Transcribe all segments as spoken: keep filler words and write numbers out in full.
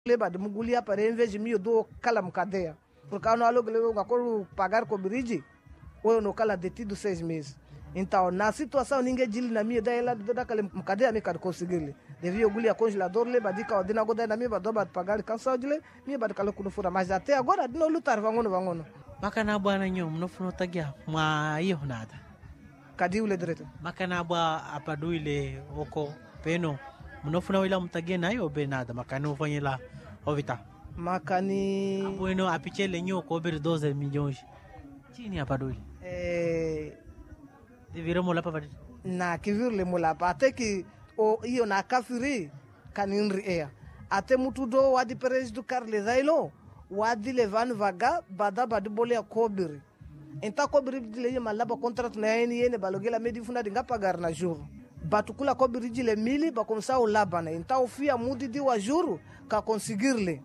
leba de mugulia para em vez de mil do cala cadeia. Porque não há logo leva um pagar com birige, ou no cala detido seis meses. Então, na situação, ninguém diz na minha, daí ela dá aquela cadeia, me quero conseguir. Devia o congelador, leva de cá, de na goda na minha, vai pagar cansado de ler, minha vai calo quando fora. Mas até agora, não lutar, vangono, vangono. Makana bwana nyom, não foi tagia, mas iyo nada. Cadê o direito? Makana bwa apadu ile oko peno, não foi ila mtagia na iyo be nada, makana ufanye la ovita. Makani. Bueno, apichele nyo cobre doze milhões. Chini apadu ile. Eh. Devira mola pa padi. Na kivir mola pa até que o iyo na kafiri kaninri ea. Até mutu do wadi perez do Carle Zailo, wadi levan vaga bada badi bole a cobre. Então cobre de lei malaba contrato na N N balogela medi funda de pagar na juro. Batukula cobre de le mili ba começar o labana. Então fia mudi de wa juro ka conseguir le.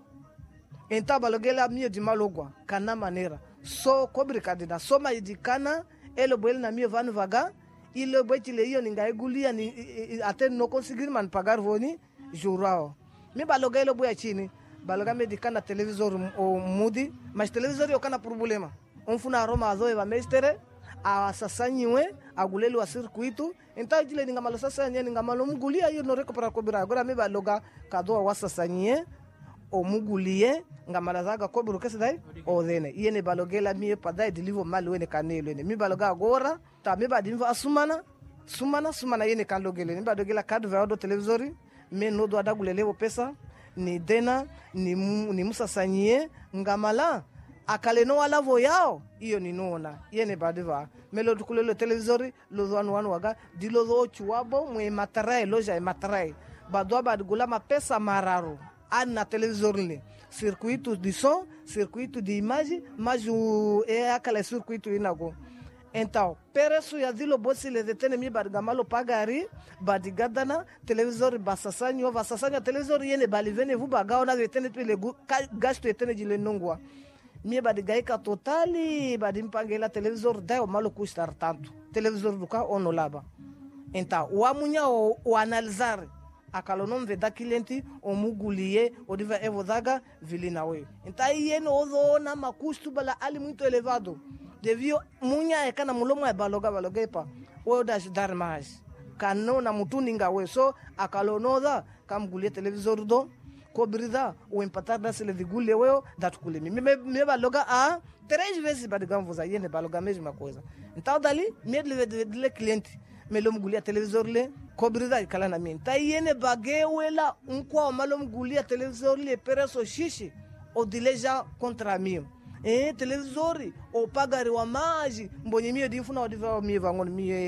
Então balogela mia de malogwa kana maneira. So cobre kadina soma idikana ele boel na minha van vaga ele boete le iyo ninga egulia ni até não conseguir man pagar voni jurao me baloga ele boia chini baloga medicana televisor o mudi mas televisor yo kana problema um funa roma azo eva mestere a sasanyiwe agulelo a circuito então ele ninga malo sasanye ninga malo mugulia iyo no recupera cobra agora me baloga kado wa sasanye o mugulie nga malazaga kobro kesi dai o dene yene balogela mi pa dai deliver mal wene kanelo ene mi baloga agora ta mi ba dimva sumana sumana sumana yene kan logele ni badogela card va do televisori me no do adagulele pesa ni dena ni ni musasanyie ngamala akale no wala voyao iyo ni nona yene badiva melo dukulele televisori lo zo anu waga dilo zo chuabo mwe matrai loja matrai badwa badgula ma pesa mararo na televisor li circuito de som, circuito de imagem, mas o é aquele circuito inago. Então, pereço ya dilo bosi le detene mi bargamalo pagari badigadana televisor basasanyo basasanyo televisor yene balivene vu bagao na detene pele gasto etene de lenongwa. Mi badigaika totali badimpangela televisor dai malo custar tanto. Televisor do ka onolaba. Então, o amunha o, o analisar akalo non veda cliente o mugulie o diva evodaga vilina we então yeno ozo na makustu bala ali muito elevado devio munya e kana mulomo e baloga balogepa o das dar mais kano na mutuninga we so akalo noda kamgulie televisor do cobrida o empatar da sele vigule we dat kulemi me me baloga a três vezes badigam voza yene baloga mesma coisa então dali me de cliente me lo mugulia televisor le cobrida ikala na mimi ta yene bagewela unkwa malo mugulia televisor le pereso shishi o dileja contra mim eh televisor o pagari wa maji mbonye mio difuna o diva mi vangon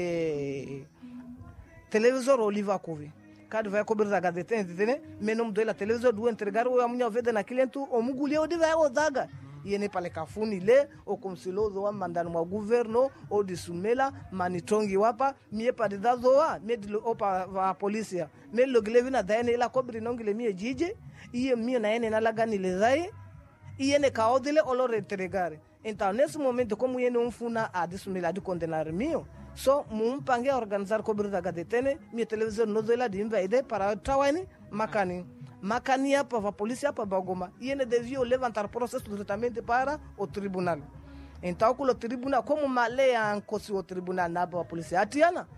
mi televisor o liva covi kad vai cobrida ga detene detene menom do la televisor do entregar o amunha veda na cliente o mugulia o diva o daga yene pale kafuni le o komsilozo wa mandano wa governo o disumela manitongi wapa mie pade dazo wa medlo opa wa polisia melo glevina daene la kobri nongile mie jije iye mie na ene na lagani le zai iye kaodile olo retregare então nesse momento como yene umfuna a disumela de condenar mio so mumpange organizar kobri da gadetene mie televisor no doela de invade para tawani makani Macania para a polícia para Bagoma e ele devia levantar processo diretamente para o tribunal. Então, com o tribunal, como uma lei ancosi o tribunal na a polícia atiana,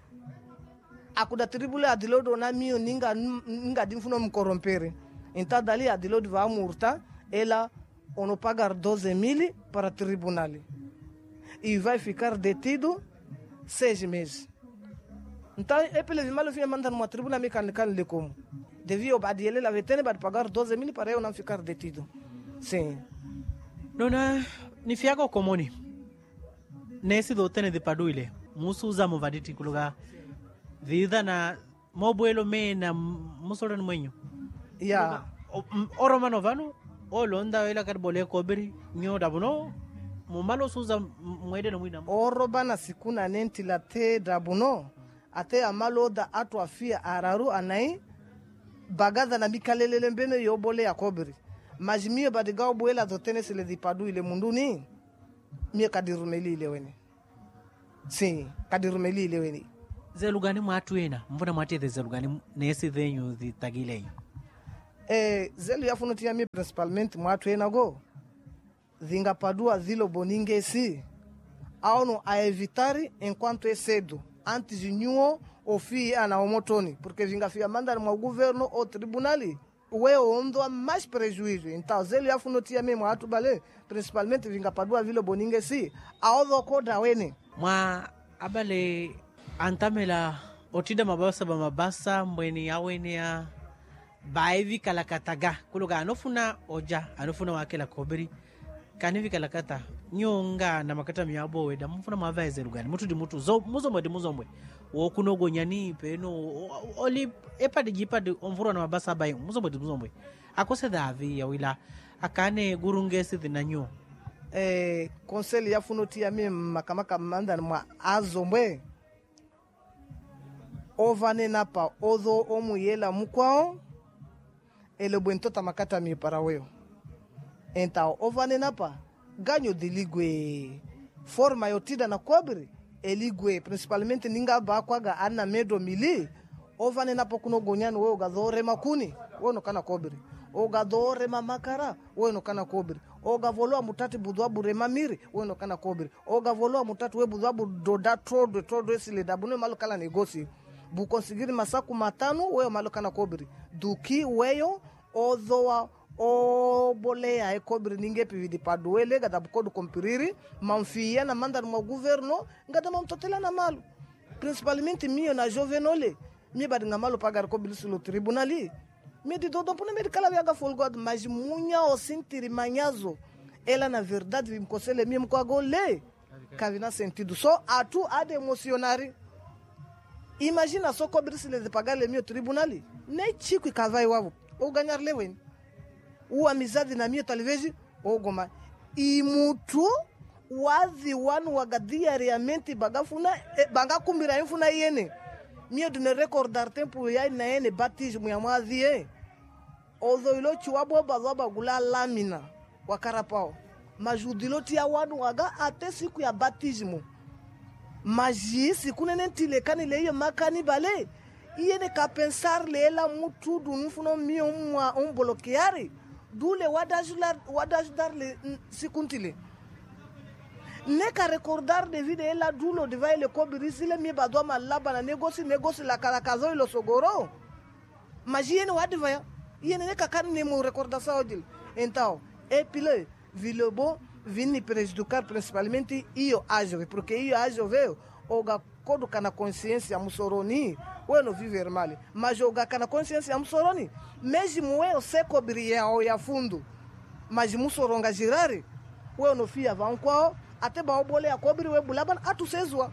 a cuida tribunal adilodo na mio ninga ninga dinfuno me corromper. Então, dali adilodo vai multar, ela ono pagar doze mil para o tribunal e vai ficar detido seis meses. Então, é pelo que mal filho mandar uma tribuna me can can le como devia obadiele la vetene para pagar doze mil para eu não ficar detido. Sim. Dona ni fiago comuni. Nesse do tene de paduile, musu usa mo vaditi kuluga vida na mobuelo me na musoro no manho. Ya. Oro manovano o londa ela carbole cobri nyo dabuno mo malo suza mwede no mwina. Oro bana sikuna nenti la te dabuno ate amalo da atu afia araru anai bagaza na mikalelele mbene yo bole ya kobri mas mie badigao boela do tene sele di padu ile munduni mie kadirumeli ile weni sim kadirumeli ile weni zelugani mwatu ena mbona mwatete zelugani nesi venyu di tagileyo eh zelo yafunotia mi principalmente mwatu enago vinga padua zilo boningesi aono a evitari enquanto é cedo antes de nyuo ofi ana omotoni porque vinga fia mandar mo governo o tribunali we ondo mais prejuízo então zelo yafunotia mi mwatu bale principalmente vinga padua zilo boningesi aodo koda wene mwa abale antamela otida mabasa ba mabasa mbweni awenea baivi kalakataga kuluga anofuna oja anofuna wakela kobiri kanivi kalakata nyonga na makata miyabo weda mfuna mavaeze lugani mutu di mutu zo muzo mwe di muzo mwe wokuno gonyani peno oli epa di jipa di omfuru na mabasa bayi muzo mwe di muzo mwe akose davi ya wila akane gurungesi dhina nyo eh konseli ya funotia mi makamaka manda mwa azomwe ovane napa ozo omu yela mukwao ele buento tamakata mi para weo então ovane napa ganho de ligwe forma yotida na cobre eligwe principalmente ninga ba kwaga ana medo mili ovane napa kuno gonyano weo gadore makuni wono kana cobre o gadore mamakara wono kana cobre o gavolo mutati budwa burema miri wono kana cobre o gavolo mutati we budwa doda todo todo esile dabune malo kala negoci bu conseguir masaku matano weyo malo kana cobre duki weyo ozoa o bolea e cobre ninge pividi paduele gada bukodu kompiriri manfia na mandar mo governo ngada mamtotela na malo principalmente mio na jovenole mi badinga malo pagar cobre sulo tribunali mi di dodo pune me kala viaga folgod mas munha o sintiri manhazo ela na verdade vim consele mi mko agole kavina sentido só atu ade emocionari imagina só cobre se de pagar le mio tribunali nem chico e cavai wavo ou ganhar lewen o amizade na minha talvez ou goma e mutu wazi wanu wagadia realmente bagafuna banga kumbira infuna yene mio de recordar tempo ya na yene batismo ya mwazi ozo ilo chiwabo bazoba gula lamina wakarapao majudiloti ya wanu waga até siku ya batismo maji siku nene tile kanile iyo makani bale iene ka pensar lela mutu du nufuno mi umwa um bloqueare dule wadajudar wadajudar le sikuntile ne ka recordar de vida ela dulo de vai le kobiri sile mi badwa malaba na negoci negoci la kalakazo ilo sogoro maji iene wadivaya iene ne ka kan ne mu recordação dele então é pile vilebo vini prejudicar principalmente io ajo porque io ajo veio oga kodu kana consciência musoroni we no viver mal mas oga kana consciência musoroni mesmo eu se cobria o ya fundo mas musoronga girare we no fia vão qual até ba obole a cobri we bulaban atu sezwa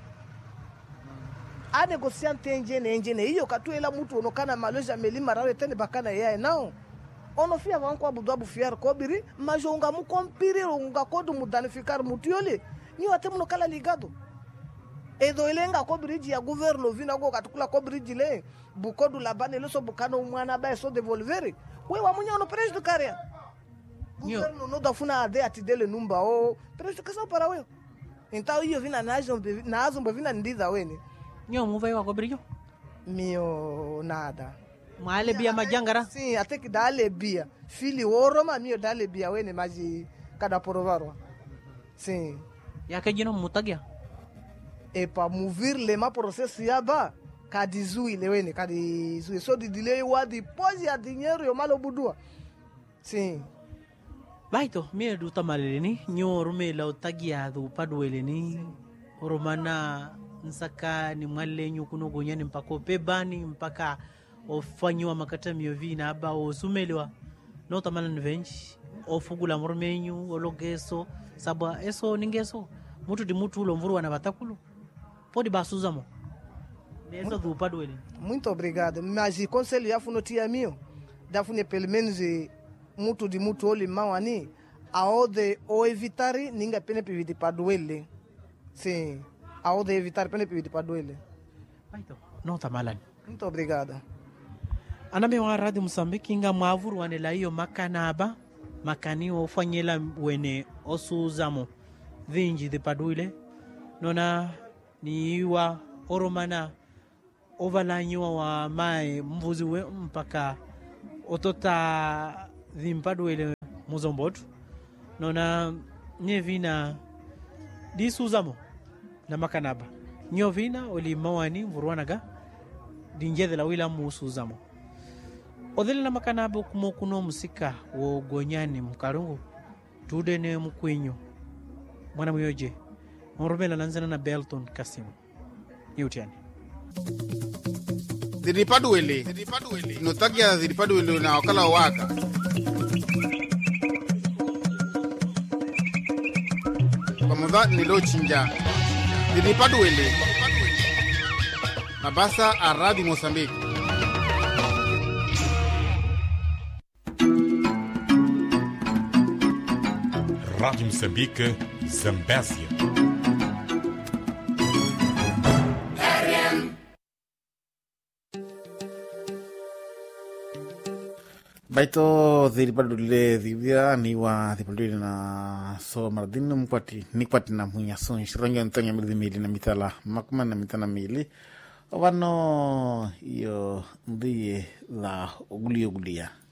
a negociante engine engine io katuela mutu no kana maloja melima rawe tene bakana yeye não ono fia vão qual budwa bufiar cobri mas onga mu compiri onga kodu mu danificar mutiole ni até no kala ligado edo ilenga cobride ya governo vina go katukula cobride le bukodu labane leso bukano mwana ba so devolver we wa munya no preço do cara governo no dafuna ade atidele numba o preço que são para we então io vina nazo nazo vina ndiza wene nyo mu vai wa cobride mio nada male bia majangara sim até que dale bia filho oroma mio dale bia wene maji kada provaro sim ya que jino mutagia e para mover lema processo yaba kadizui lewene kadizui so de delay wadi pode a dinheiro yo malo budua sim baito me do tamaleni nyo rumela utagia do padweleni romana nsaka ni mwalenyu kuno gonyani mpaka opebani mpaka ofanywa makata miovina aba osumelewa no tamala nvenji ofugula murmenyu ologeso sabwa eso ningeso mutu di mutu ulo mvuru wana batakulu pode basuzamo nessa do padwele muito obrigado mas o conselho já funotia mio da fune pelo menos mutu di mutu oli mawani aode o evitari ninga pene pividi padwele sim aode evitar pene pividi padwele baito no tamalani muito obrigado aname wa radio Moçambique inga mwavuru wanela hiyo makanaba makani ofanyela wene osuzamo vinji de padwele nona niwa oromana ovalanyiwa wa mae mvuzi we mpaka otota dhimpadu ile muzombotu nona nye vina disuzamo na makanaba nyo vina oli mawani vuruanaga dinjede la wila musuzamo odele na makanaba kumo kuno musika wo gonyani mkarungu tudene mkwinyo mwana myoje morobela nanzana na Belton Kasimu yutiani Ziripaduele notakia ziripaduele na wakala waka pamoja nilo chinja ziripaduele mabasa aradi Mozambique. Rádio Moçambique, Zambésia. Baito ziripaduele zivia niwa ziripaduele na so maradino mkwati nikwati na mhunya so nshiranga ntonya mili na mitala makuma na mitana mili wano iyo ndiye la oguli ogulia